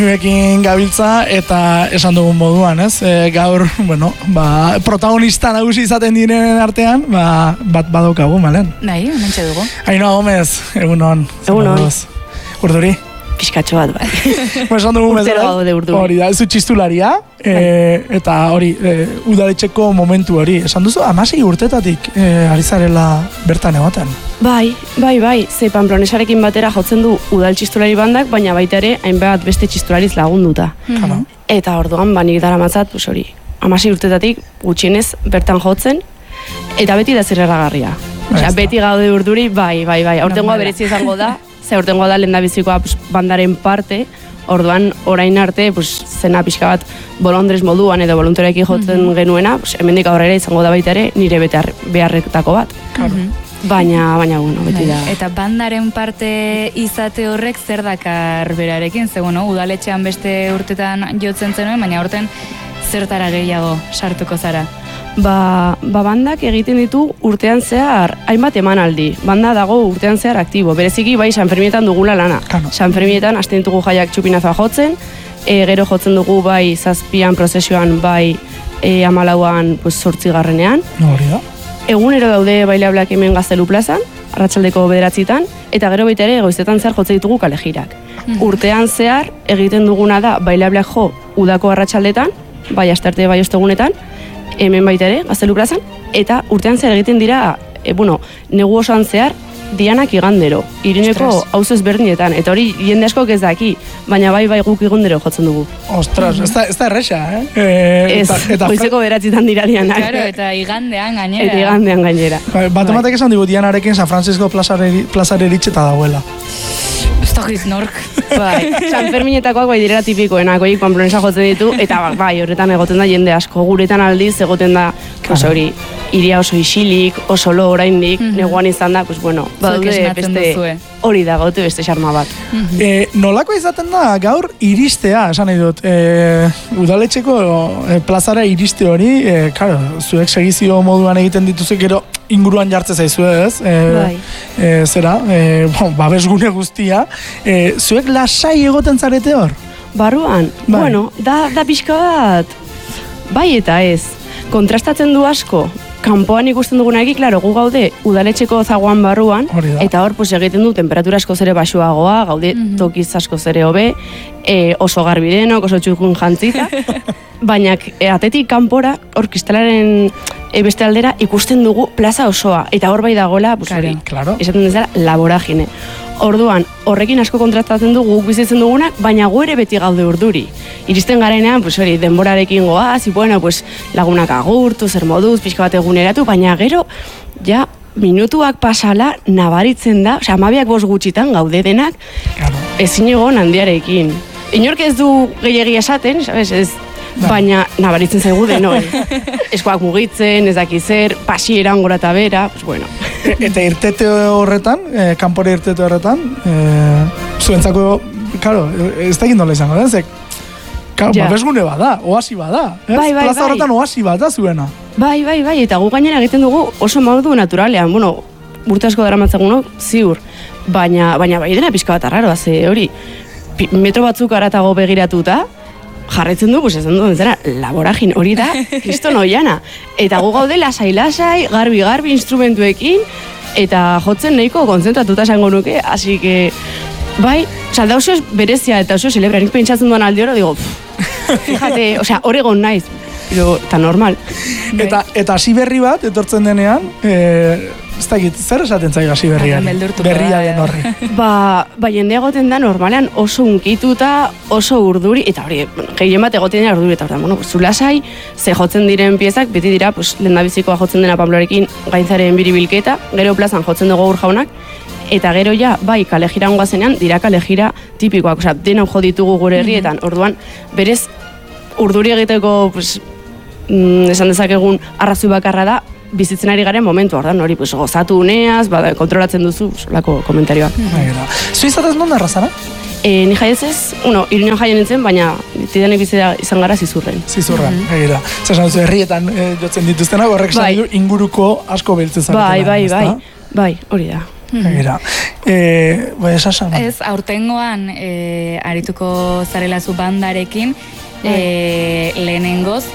Ekin gabiltza eta esan dugun moduan, ez? Gaur, protagonista nagusi izaten direnen artean, bat badaukagu, malen? Nahi, mentxe dugu. Ainhoa Gomez, egunon. Egunon. Urduri? Piskatxo bat, bai. Esan dugun Urtero gaude urduri. Hori da, ez du txistularia, eta hori, udaletxeko momentu hori. Esan duzu, 16 urtetatik ari zarela bertan egoten. Bai, ze Pamplonesarekin batera jotzen du udal txistulari bandak, baina baita ere, hainbat beste txistulariz lagunduta. Eta orduan, nik daramatzat, hori, 16 urtetatik gutxienez bertan jotzen, eta beti da zirraragarria. Osea, beti gaude urduri, bai. Aurtengoa berezi izango da, ze aurtengoa da lehendabizikoa bandaren parte, orduan orain arte zena pixka bat bolondrez moduan edo voluntarioekin jotzen genuena, hemendik aurrera izango da baita ere nire beharretako bat. Baina, beti da. Eta bandaren parte izate horrek zer dakar berarekin, ze udaletxean beste urtetan jotzen zenuen, baina aurten zertara gehiago sartuko zara? Bandak egiten ditu urtean zehar hainbat emanaldi. Banda dago urtean zehar aktibo. Bereziki bai San Fermietan dugula lana. San Fermietan hasten ditugu jaiak txupinazoa jotzen, gero jotzen dugu bai 7an prozesioan, bai 14an 8garrenean. Hori da. Egunero daude bailablak hemen Gaztelu plazan, arratsaldeko 9etan, eta gero baita ere goizetan zehar jotzen ditugu kalejirak. Urtean zehar egiten duguna da bailablak jo udako arratsaldetan, bai astarte bai ostegunetan, hemen baita ere, Gaztelu plazan, eta urtean zehar egiten dira, negu osoan zehar, dianak igandero, Irineko auzo ezberdinetan, eta hori jende askok ez daki, baina bai guk igandero jotzen dugu. Ostras, ez da erresa, Ez, goizeko 9etan dira dianak. Claro, eta igandean gainera. Batematek esan digu dianarekin San Francisco plazare eritxeta dagoela. Ez dakiz nork. San Ferminetakoak bai direla tipikoenak, horiek Pamplonesa jotzen ditu, eta horretan egoten da jende asko, guretan aldiz egoten da, hori, iria oso isilik, oso lo oraindik, neguan izan da, badaude beste, hori da, gaute beste xarma bat. Nolako izaten da gaur iristea, esan nahi dut, udaletxeko plazara iriste hori, zuek segizio moduan egiten dituzu, gero inguruan jartze zaizu ez, babesgune guztia, zuek lasai egoten zarete hor? Barruan, da pixka bat, bai eta ez, kontrastatzen du asko, kanpoan ikusten dugunarekin, gu gaude udaletxeko zagoan barruan, eta hor egiten du temperatura asko zere basuagoa, gaude tokiz asko zere hobe, oso garbi denok, oso txukun jantzita, baina atetik kanpora, hor kristalaren beste aldera ikusten dugu plaza osoa, eta hor bai dagoela, esaten dezala, laboragine. Orduan, horrekin asko kontrastatzen dugu guk bizitzen dugunak, baina gu ere beti gaude urduri. Iristen garenean, denborarekin goaz, lagunak agurtu, zer moduz, pixka bat eguneratu, baina gero, minutuak pasala nabaritzen da, 12 gutxitan gaude denak, ezin egon handiarekin. Inork ez du gehiagia esaten, ez, baina nabaritzen zaigu denoi. Eskoak mugitzen, ez daki zer, pasieran gora eta bera, Eta irtete horretan, kanpore irtete horretan, zuentzako, ez da egin dola izango, babesgune bada, oasi bada. Plaza horretan oasi bada zuena. Bai, eta gu gainera egiten dugu oso modu naturalean, urte asko daramatzagunok, ziur, baina bai dena pixka bat arraroa, ze hori, metro batzuk aratago begiratuta, jarretzen du, ez duen zera, laboragin hori da, kriston oiana. Eta gu gaude lasai, garbi instrumentuekin, eta jotzen nahiko konzentratuta esango nuke, así que, bai, da oso berezia eta oso celebra, nik pentsatzen duan aldi oro, digo, fíjate, hor egon naiz, eta normal. Eta hasi berri bat, etortzen denean, ez dakit, zer esaten zaio hasi berria den horri? Jende egoten da normalean oso unkituta, oso urduri, eta hori, gehien bat egoten dira urduri, eta hori, zulasai, ze jotzen diren piezak, beti dira, lehendabizikoa jotzen dena Pablorekin gainzaren biribilketa, gero plazan jotzen dugu urjaunak, eta gero bai, kalejiran guazenean, dira kalejira tipikoak, denak jo ditugu gure herrietan, orduan, berez, urduri egiteko, esan dezakegun arrazoi bakarra da, bizitzen ari garen momentu, hori gozatu uneaz, kontrolatzen duzu, lako komentarioak. Zuizatez non darrazara? Ni jaiez ez, Iruñan jaien nintzen, baina tidenek bizitza izan gara Zizurren. Zizurren, egira. Zasan duzu, herrietan jotzen dituztenak, horrek esan inguruko asko beltzen zaretu. Bai, hori da. Egira. Esasan? Ez, aurtengoan arituko zarelazu bandarekin, lehenengoz,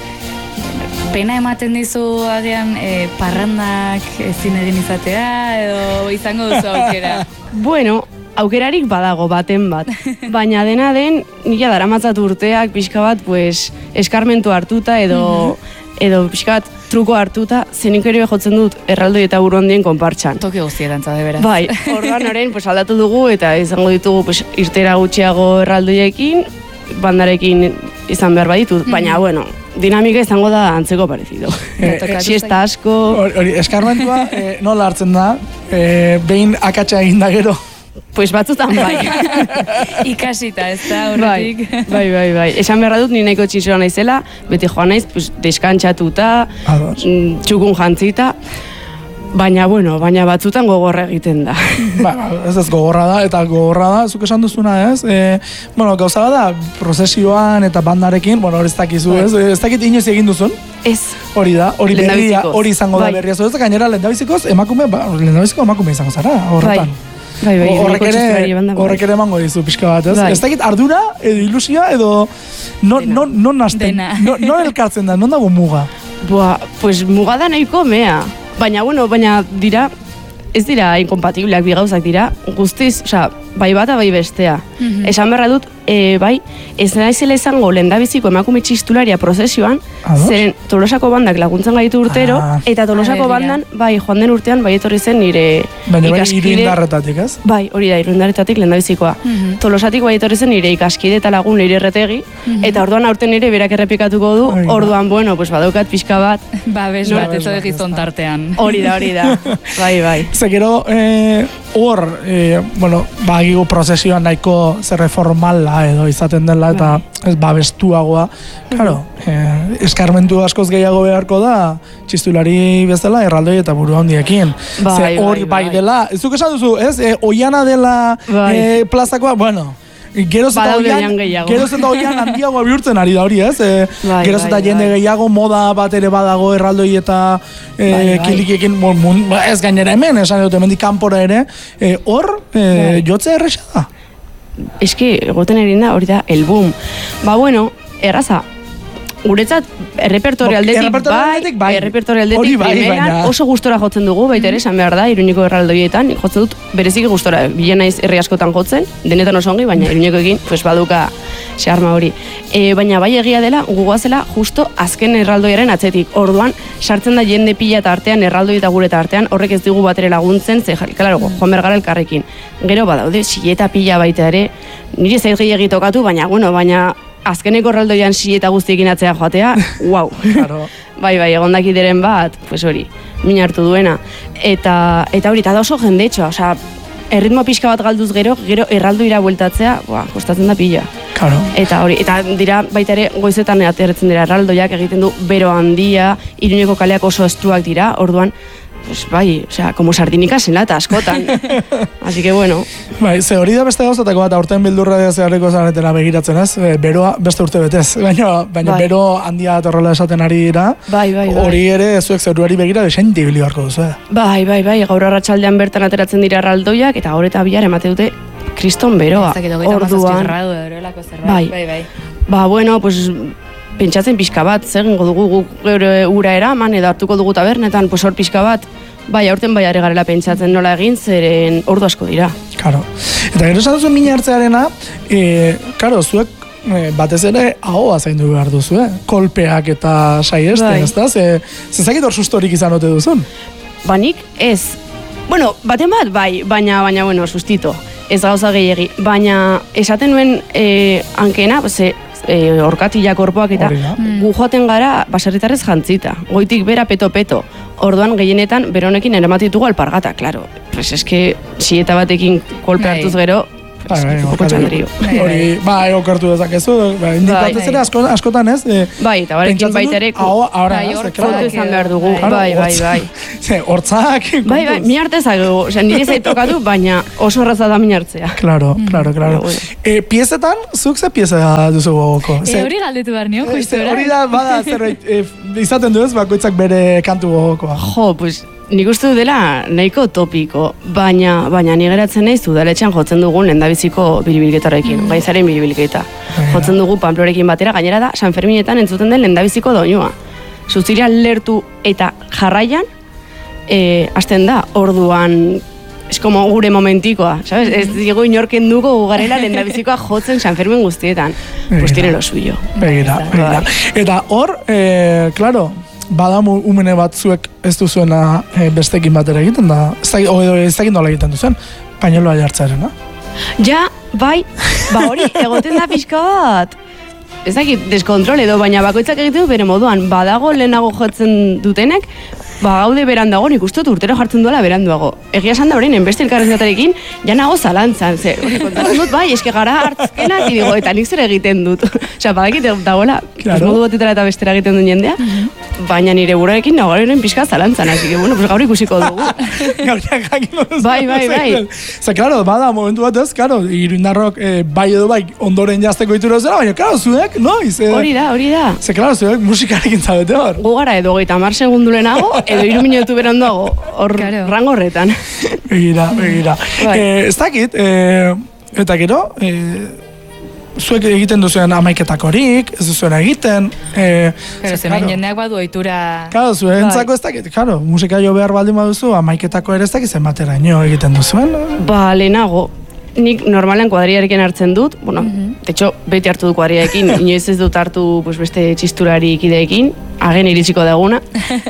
pena ematen dizu agian parrandak ezin egin izatea, edo izango duzu aukera? Bueno, aukerarik badago baten bat. Baina dena den, nila daramatzat urteak pixka bat, pues, eskarmentu hartuta edo pixka bat truko hartuta, zenik ere jotzen dut erraldoi eta buru handien konpartxan. Toki guztietan zade, beraz. Bai, orduan orain pues, aldatu dugu eta izango ditugu pues, irtera gutxiago erraldoiekin, bandarekin izan behar baditut, baina, bueno, dinamika izango da antzeko parezido. Siesta asko... Eskarmentua nola hartzen da, behin akatsa egin da gero. Pues batzutan bai. Ikasita, ez da, horretik. Bai. Esan beharra dut, ni nahiko txinxora naizela, beti joan naiz, pues, deskantxatuta, txukun jantzita, baina batzutan gogorra egiten da. Ez gogorra da, eta gogorra da, zuk esan duzuna, ez? Gauza da, prozesioan eta bandarekin, hori ez dakizu, ez? Ez dakit inoiz egin duzun? Ez. Hori da, hori berria, hori izango da berria. Ez da, gainera, lehendabizikoz, lehendabiziko emakume izango zara, horretan. Horrek ere emango dizu pixka bat, ez? Ez dakit ardura, edo ilusia, edo non hasten, non elkartzen da, non dago muga? Pues muga da nahiko mea. Baina dira, ez dira inkompatibleak bi gauzak dira, guztiz, bai bata bai bestea. Esan beharra dut, bai, ez naizela izango lehendabiziko emakume txistularia prozesioan, zeren Tolosako bandak laguntzen gaitu urtero, eta Tolosako bandan, bai, joan den urtean, bai etorri zen nire ikaskide... Baina iruindarretatik, ez? Bai, hori da, iruindarretatik lehendabizikoa. Tolosatik bai etorri zen nire ikaskide eta lagun nire erretegi, eta orduan aurten nire berak errepikatuko du, orduan, pues badaukat pixka bat... Babes bat, ez da gizon tartean. Hori da, bai. Zekero, hor, bagigu prozesioan nahiko zerre formala edo izaten dela eta ez babestuagoa. Claro, eskarmentu askoz gehiago beharko da txistulari bezala erraldoi eta buru handiekin. Hori bai dela, ez duk esan duzu, ez? Oiana dela plazakoa, bueno... Geroz eta oian handiagoa bihurtzen ari da hori, ez? Geroz eta jende gehiago, moda bat ere badago erraldoi eta kilikiekin, ez gainera hemen, esan dut, hemendik kanpora ere, hor, jotze erresa da? Eski, egoten erin da, hori da, el boom. Erraza, guretzat, errepertorialdetik primeran oso gustora jotzen dugu, baita ere, esan behar da, Iruñeko erraldoietan, jotzen dut, bereziki gustora, bilen naiz herri askotan jotzen, denetan oso ongi, baina Iruñekoekin, pues baduka xarma hori. Baina bai egia dela, gugoazela, justo azken erraldoiaren atzetik. Orduan, sartzen da jende pila eta artean, erraldoi eta gure eta artean, horrek ez digu batere laguntzen, klaro, joan bergara elkarrekin. Gero badaude, sieta pila baita ere, nire zait gehiagik tokatu, baina azkeneko erraldoian sieta guztiekin atzea joatea, wow. Bai, egondakideren bat, pues hori, min hartu duena. Eta hori, eta da oso jendetxoa, osea, erritmo pixka bat galduz gero erraldoira bueltatzea, kostatzen da pila. Eta hori, eta dira baita ere goizetan aterretzen dira erraldoiak egiten du bero handia, Iruñeko kaleak oso estuak dira, orduan, pues bai, osea, como sardinika zen eta askotan. Así que bueno. Bai, ze hori da beste gauzatako bat, aurten bildurra zeharreko zanetena begiratzen ez, beroa beste urte betez, baina bero handia torrela esaten ari dira, hori ere zuek zeruari begira desenti bili beharko duzu. Bai, gaur arratsaldean bertan ateratzen dira erraldoiak, eta gaur eta bihar emate dute kriston beroa. Orduan. Bai, pues pentsatzen pixka bat, egingo dugu ura eraman, edo hartuko dugu tabernetan, pues hor pixka bat, bai, aurten bai are garela pentsatzen nola egin, zeren ordu asko dira. Karo. Eta gero esan duzu mina hartzearena, karo, zuek batez ere ahoa zaindu behar duzu, kolpeak eta saiesten, ez da? Zezakit hor sustorik izan ote duzun? Banik, ez. Bueno, baten bat, bai, baina, sustito. Ez gauza gehiagi. Baina, esaten nuen hankena, orkatila korpoak eta gu joaten gara baserritarrez jantzita. Goitik bera peto-peto. Orduan gehienetan beronekin eramatitugu alpargata, klaro. Pues eske, sieta batekin kolpe hartuz gero, poko txandrio. Bai, okartu dezakezu, indikatez ere askotan ez. Bai, eta barekin baita ere foto izan behar dugu. Bai. Hortzak. Bai, mi hartezak, nire zaitokatu, baina oso erraza da mi hartzea. Claro. Piezetan, zuk ze pieza duzu gogoko? Hori galdetu behar nio, justu. Hori da, bada, zerbait, izaten du ez, bakoitzak bere kantu gogokoa. Jo, pues, nik uste dela nahiko topiko, baina ni geratzen naiz udaletxean jotzen dugun lehendabiziko biribilketarekin, gaizaren biribilketa. Jotzen dugu Pamplorekin batera, gainera da San Ferminetan entzuten den lehendabiziko doinua. Suziria lertu eta jarraian, hasten da, orduan, es como gure momentikoa, ¿sabes? Ez digo inorken dugu ugarela lehendabizikoa jotzen San Fermin guztietan. Pues tiene lo suyo. Begira. Eta hor, claro, bada umene batzuek ez duzuena bestekin batera egiten da, ez dakit nola egiten duzuen, pañueloa jartzearena. Ja, bai, hori, egoten da pixka bat. Ez dakit, deskontrol edo, baina bakoitzak egiten du bere moduan, badago lehenago jotzen dutenek, gaude berandago, nik uste dut urtero jartzen duela beranduago. Egia esan da horrein, enbeste elkarrezatarekin, ja nago zalantzan, kontatzen dut, bai, eske gara hartzkenak, eta nik zer egiten dut. Osea, badakit dagoela, modu batitara eta bestera egiten duen jendea, baina nire burarekin nago horrein pixka zalantzan, así que, bueno, pues gaur ikusiko dugu. Bai. Zer, klaro, bada, momentu batez, klaro, iruindarrok bai edo bai ondoren jazteko ituro zera, baina, klaro, zuek, noiz? Hori da. Zer, klaro, zuek musikarekin zabete hor. Gu gara edo 30 segundu lehenago, edo 3 minutu beranduago, rango horretan. Begira. Ez dakit, eta gero, zuek egiten duzuen amaiketakorik, ez duzuena egiten. Zemen jendeak badu ohitura. Claro, zuentzako ez dakit, claro, musika jo behar baldin baduzu, amaiketako ere ez dakit zenbateraino egiten duzuen. Ba, lehenago, nik normalen kuadriarekin hartzen dut, bueno, de hecho, beti hartu du kuadriarekin, inoiz ez dut hartu beste txisturari ikideekin, hagen iritsiko daguna.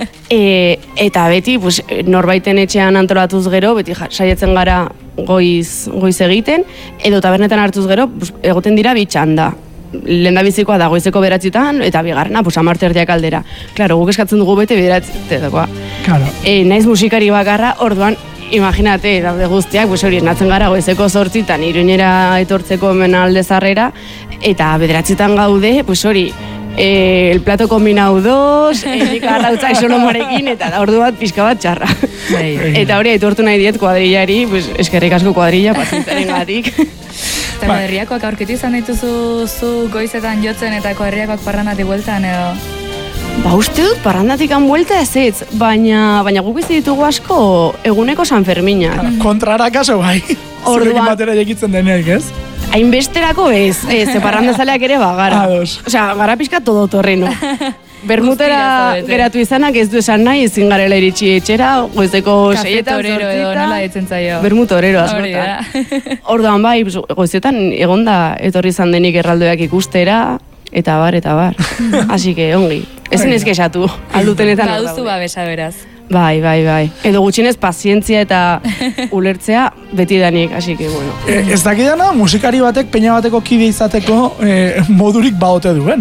Eta beti, norbaiten etxean antolatuz gero, beti saietzen gara goiz egiten, edo tabernetan hartuz gero, egoten dira bitxanda. Lehendabizikoa da goizeko 9:00 eta bigarrena, 10:00 aldera. Claro, guk eskatzen dugu bete 9:00. Claro. Naiz musikari bakarra, orduan, imaginate, daude guztiak, hori, natzen gara goizeko 8:00 Iruñera etortzeko hemen alde zarrera, eta 9:00 gaude, hori, el plato combinado 2, nik arrautzak solomorekin, eta da ordu bat pixka bat txarra. Eta hori, aitortu nahi diet kuadrillari, eskerrik asko kuadrilla, pazientzaren gatik. Eta kuadrillakoak aurkitu izan dituzu zu goizetan jotzen eta kuadrillakoak parrandatik bueltan edo? Uste dut parrandatik buelta ez, baina guk bizi ditugu asko eguneko San Ferminak. Kontrara kaso bai, zurekin batera jekitzen deneak, ez? Hainbesterako ez, parrandazaleak ere bagara. Osea, gara pixka todo torreno. Bermutera geratu izanak ez du esan nahi, ezin garela iritsi etxera, goizeko 6:00 edo nola ditzen zaio. Bermutorero askotan. Orduan bai, goizetan egonda etorri izan denik erraldoiak ikustera, eta bar. Así que ongi. Ezin ez kexatu, aldutenetan. Baduzu babesa beraz. Bai. Edo gutxinez pazientzia eta ulertzea beti danik, así que bueno. Ez dakidana, musikari batek, peña bateko kide izateko modurik baote duen.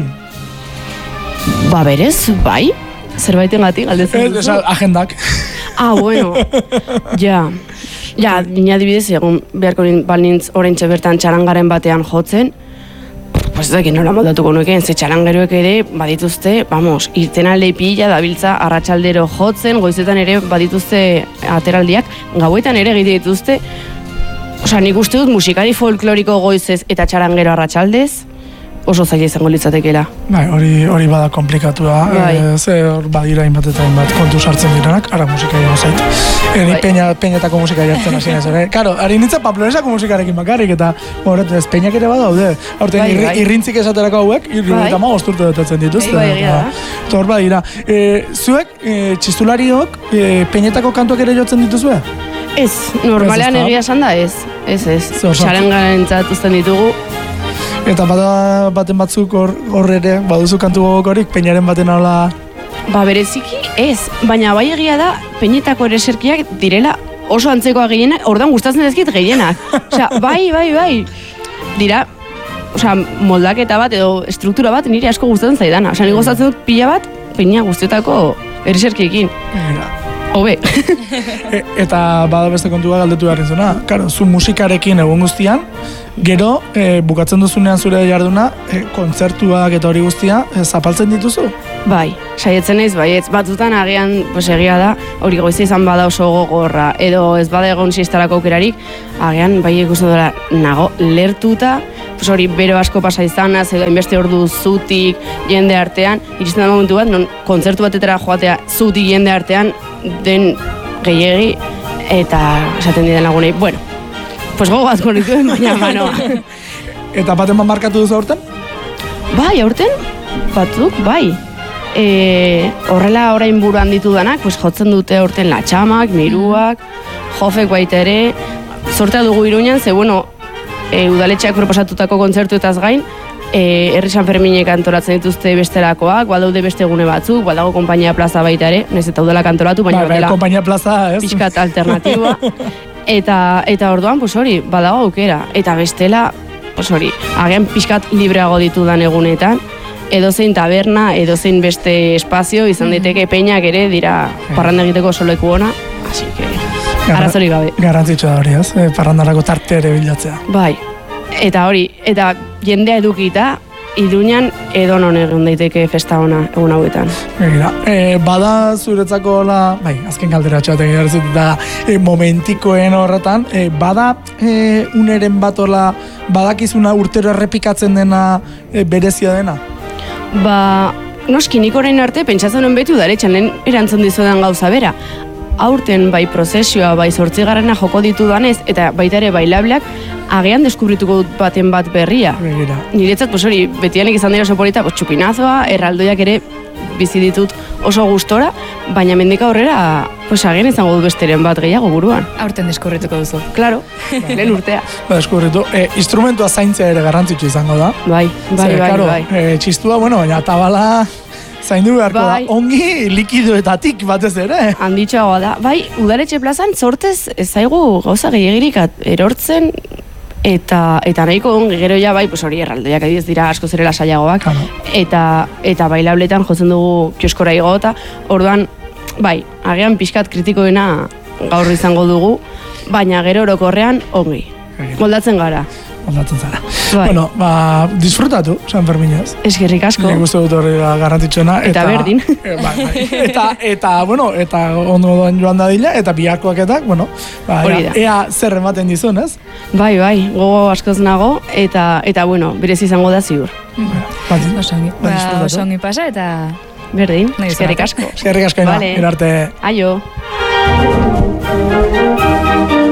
Berez, bai. Zerbaiten gatik, galdetzen duzu. Agendak. Bueno. Ja, nina dibidez, egun beharko balintz orentxe bertan txarangaren batean jotzen, ez dakit nola moldatuko nuken, ze txarangeroek ere badituzte, irten alde pila dabiltza arratsaldero jotzen, goizetan ere badituzte ateraldiak, gauetan ere egite dituzte, nik uste dut musikari folkloriko goizez eta txarangero arratsaldez, oso zaila izango litzatekeela. Hori bada komplikatua, hor badira hainbat eta hainbat kontu sartzen direnak, ara musika ego zait. Ni peñetako musika jartzen hasi naiz, Karo, ari nintzen Pamplonesako musikarekin bakarrik, eta ez peñak ere badaude. Horten irrintzik esaterako hauek, 75 urte dotatzen dituzte. Eta hor badira. Zuek, txistulariok, peñetako kantuak ere jotzen dituzue? Ez, normalean egia esan da ez. Xarangarentzat uzten ditugu. Eta baten batzuk hor ere, baduzu kantu gogokorik, peñaren baten hola... Bereziki ez, baina bai egia da, peñetako ereserkiak direla oso antzekoa gehienak, ordan gustatzen dezkit gehienak. Bai. Dira, moldaketa bat edo struktura bat nire asko gustatzen zaidana. Nire gozatzen dut pila bat, peña guztietako ereserkiekin. Hobe. Eta bada beste kontua galdetu behar izuna. Karo, zu musikarekin egun guztian, gero, bukatzen duzunean zure jarduna, kontzertuak eta hori guztia, zapaltzen dituzu? Bai, saietzen naiz, baietz. Batzutan agian, egia da, hori goize izan bada oso gogorra, edo ez bada egon siestarako aukerarik, agian, bai ikusten dela, nago, lertuta, hori bero asko pasa izanaz, edo inbeste ordu zutik jende artean, iristen da momentu bat, non kontzertu batetara joatea zutik jende artean, den gehiegi, eta esaten diren lagunei, bueno, pues gogo bat konituen, baina manoa. Eta baten bat markatu duzu aurten? Bai, aurten, batzuk, bai. Horrela orain buruan ditudanak, pues jotzen dute aurten latxamak, miruak, jofek baita ere, sortea dugu Iruñan, ze bueno, udaletxeak proposatutako kontzertuetaz gain, Herri San Ferminek antolatzen dituzte bestelakoak, badaude beste gune batzuk, badago Konpainia Plaza baita ere, nez eta udala kantolatu, baina dela Konpainia Plaza, ez? Pixkat alternatiba. Eta orduan, pues hori, badago aukera. Eta bestela, pues hori, agian pixkat libreago ditudan egunetan, edozein taberna, edozein beste espazio, izan daiteke peinak ere dira parranda egiteko soleku ona, así que arazori gabe. Garrantzitsua da hori, ez? Parrandarako tarte ere bilatzea. Bai, eta hori, eta jendea edukita, Iruñan edonon egon daiteke festa ona egun hauetan. Egira, bada zuretzako bai, azken galdera txatek egirazut, da momentikoen horretan, bada uneren bat badakizuna urtero errepikatzen dena berezia dena? Ba, noski nik orain arte pentsatzen honen beti udaletxan lehen erantzun dizudan gauza bera. Aurten bai prozesioa, bai 8. joko ditudanez, eta baita ere bailableak, agian deskubrituko dut baten bat berria. Niretzat, pues hori, betianek izan dira oso polita, pues txupinazoa, erraldoiak ere bizi ditut oso gustora, baina mendika aurrera, pues agian izango dut besteren bat gehiago buruan. Aurten deskubrituko duzu. Claro, lehen urtea. Deskubritu, instrumentua zaintzea ere garrantzitsu izango da. Bai. Txistua, bueno, baina tabala zaindu beharko da, ongi likidoetatik batez ere. Handitxoagoa da. Bai, udaletxe plazan sortez ez zaigu gauza gehiagirik erortzen, eta nahiko ongi gero ja bai, pues hori erraldoiak adibidez dira asko zerela saiagoak, eta bailabletan jotzen dugu kioskora igo, eta orduan, bai, agian pixkat kritikoena gaur izango dugu, baina gero orokorrean ongi. Moldatzen gara. Moldatzen zara. Bueno, disfrutatu, San Ferminez. Eskerrik asko. Nik uste dut hori garrantzitsuena. Eta berdin. Eta ondo doan joan dadila, eta biharkoak eta, bueno, ea zer ematen dizun, ez? Bai, gogo askoz nago, eta bueno, berez izango da ziur. Osongi pasa, eta berdin, eskerrik asko. Eskerrik asko, ina, erarte. Aio.